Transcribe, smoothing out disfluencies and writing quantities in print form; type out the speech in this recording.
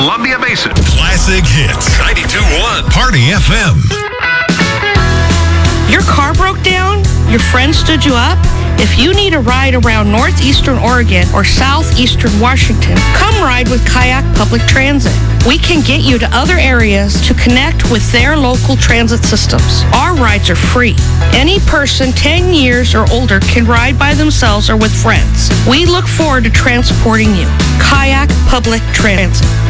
Columbia Basin. Classic hits. 92.1 Party FM. Your car broke down? Your friend stood you up? If you need a ride around northeastern Oregon or southeastern Washington, come ride with Kayak Public Transit. We can get you to other areas to connect with their local transit systems. Our rides are free. Any person 10 years or older can ride by themselves or with friends. We look forward to transporting you. Kayak Public Transit.